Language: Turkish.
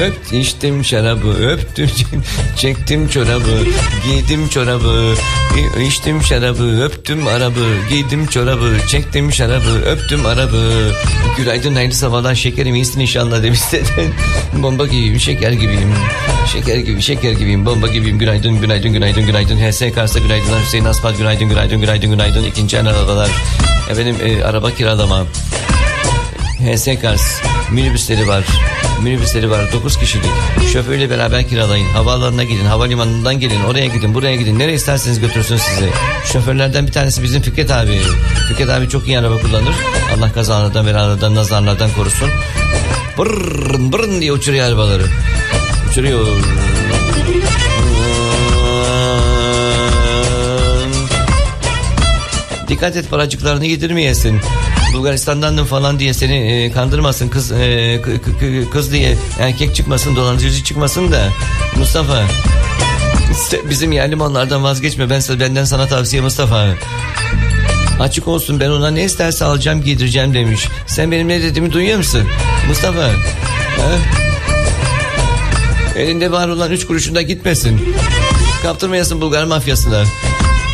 içtim şarabı, öptüm, çektim çorabı, giydim çorabı, içtim şarabı, öptüm arabı, giydim çorabı, çektim şarabı, öptüm arabı. Günaydın, hayırlı sabahlar şekerim, iyisin inşallah demişti. Bomba gibiyim, şeker gibiyim, şeker gibiyim, bomba gibiyim. Günaydın, günaydın, günaydın, günaydın. HS Kars'a günaydınlar. Hüseyin Asfalt günaydın, günaydın, günaydın, günaydın. İkinci el arabalar. Efendim araba kiralama. HS Kars minibüsleri var 9 kişilik. Şoförle beraber kiralayın. Havaalanına gidin, havalimanından gelin, oraya gidin, buraya gidin. Nereye isterseniz götürsün sizi. Şoförlerden bir tanesi bizim Fikret abi. Fikret abi çok iyi araba kullanır. Allah kazalardan, belalardan, nazarlardan korusun. Bırrrn bırrrn diye uçuruyor arabaları. Uçuruyor. Dikkat et, paracıklarını yedirmeyesin. Bulgaristan'dan falan diye seni kandırmasın, kız diye erkek çıkmasın, dolandırıcı çıkmasın da. Mustafa, bizim yerli mallardan vazgeçme, benden sana tavsiye Mustafa. Açık olsun, ben ona ne isterse alacağım, giydireceğim demiş. Sen benim ne dediğimi duyuyor musun Mustafa? Ha? Elinde var olan 3 kuruşunda gitmesin. Kaptırmayasın Bulgar mafyasına.